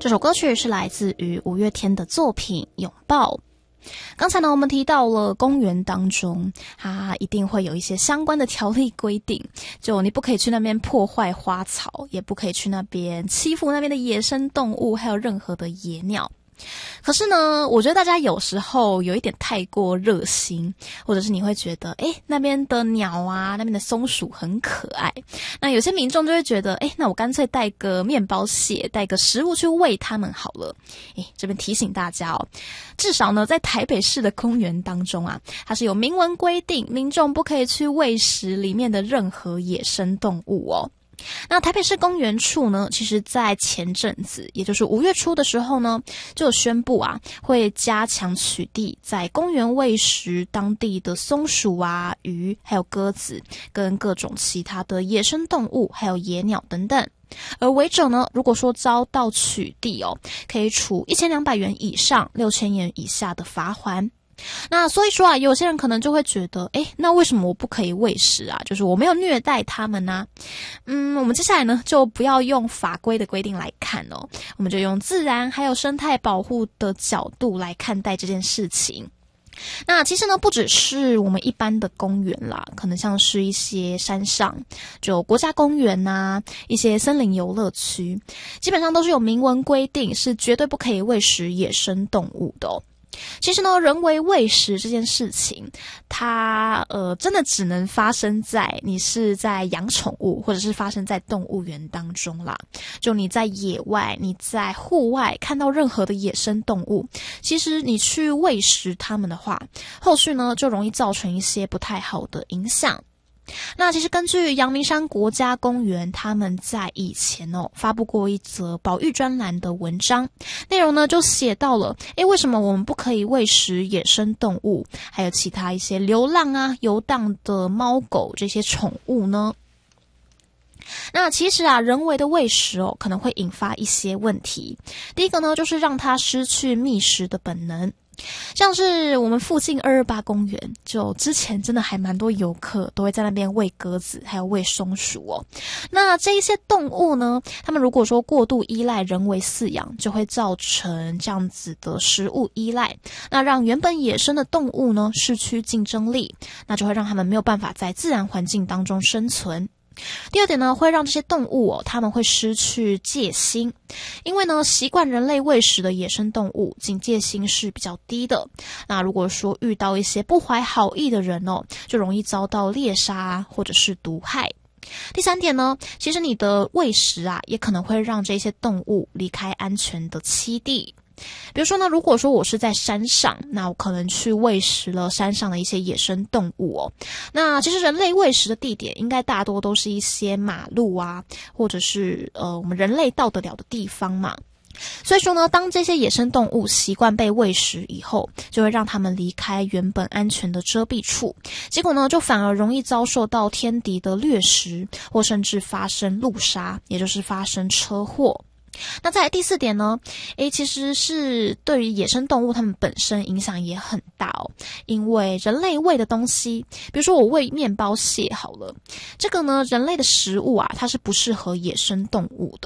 这首歌曲是来自于五月天的作品《拥抱》。刚才呢，我们提到了公园当中，它一定会有一些相关的条例规定，就你不可以去那边破坏花草，也不可以去那边欺负那边的野生动物，还有任何的野鸟。可是呢，我觉得大家有时候有一点太过热心，或者是你会觉得那边的鸟啊，那边的松鼠很可爱，那有些民众就会觉得那我干脆带个面包屑，带个食物去喂它们好了。这边提醒大家哦，至少呢在台北市的公园当中啊，它是有明文规定民众不可以去喂食里面的任何野生动物哦。那台北市公园处呢，其实在前阵子，也就是5月初的时候呢，就有宣布啊，会加强取缔在公园喂食当地的松鼠啊、鱼，还有鸽子，跟各种其他的野生动物，还有野鸟等等。而违者呢，如果说遭到取缔哦，可以处1200元以上6000元以下的罚锾。那所以说啊，有些人可能就会觉得，那为什么我不可以喂食啊？就是我没有虐待他们啊。我们接下来呢，就不要用法规的规定来看哦，我们就用自然还有生态保护的角度来看待这件事情。那其实呢，不只是我们一般的公园啦，可能像是一些山上，就国家公园啊，一些森林游乐区，基本上都是有明文规定，是绝对不可以喂食野生动物的哦。其实呢，人为喂食这件事情，它真的只能发生在你是在养宠物，或者是发生在动物园当中啦。就你在野外，你在户外看到任何的野生动物，其实你去喂食它们的话，后续呢就容易造成一些不太好的影响。那其实根据阳明山国家公园，他们在以前发布过一则保育专栏的文章，内容呢就写到了为什么我们不可以喂食野生动物，还有其他一些流浪啊游荡的猫狗这些宠物呢？那其实啊，人为的喂食可能会引发一些问题。第一个呢，就是让它失去觅食的本能。像是我们附近228公园，就之前真的还蛮多游客都会在那边喂鸽子，还有喂松鼠哦。那这一些动物呢，他们如果说过度依赖人为饲养，就会造成这样子的食物依赖，那让原本野生的动物呢失去竞争力，那就会让他们没有办法在自然环境当中生存。第二点呢，会让这些动物它们会失去戒心，因为呢，习惯人类喂食的野生动物警戒心是比较低的。那如果说遇到一些不怀好意的人就容易遭到猎杀或者是毒害。第三点呢，其实你的喂食啊，也可能会让这些动物离开安全的栖地。比如说呢，如果说我是在山上，那我可能去喂食了山上的一些野生动物哦。那其实人类喂食的地点应该大多都是一些马路啊，或者是我们人类到得了的地方嘛。所以说呢，当这些野生动物习惯被喂食以后，就会让他们离开原本安全的遮蔽处，结果呢，就反而容易遭受到天敌的掠食，或甚至发生路杀，也就是发生车祸。那再来第四点呢，其实是对于野生动物它们本身影响也很大哦。因为人类喂的东西，比如说我喂面包屑好了，这个呢，人类的食物啊，它是不适合野生动物的。